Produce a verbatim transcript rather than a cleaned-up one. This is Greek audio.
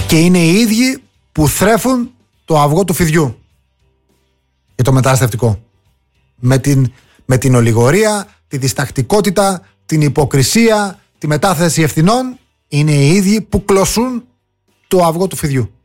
Και είναι οι ίδιοι που θρέφουν το αυγό του φιδιού και το μεταναστευτικό. Με την, με την ολιγορία, τη διστακτικότητα, την υποκρισία, τη μετάθεση ευθυνών, είναι οι ίδιοι που κλωσούν το αυγό του φιδιού.